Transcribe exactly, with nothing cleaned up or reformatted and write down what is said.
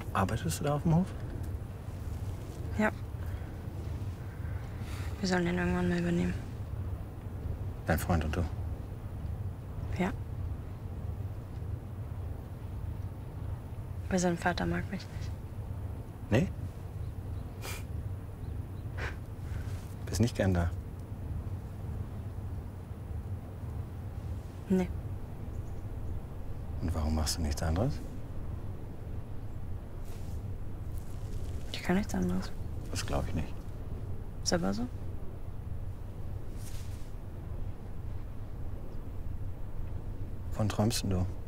Arbeitest du da auf dem Hof? Ja. Wir sollen den irgendwann mal übernehmen. Dein Freund und du? Ja. Aber sein Vater mag mich nicht. Nee? Bist nicht gern da? Nee. Und warum machst du nichts anderes? Ich kann nichts anderes. Das glaube ich nicht. Ist aber so. Wovon träumst denn du?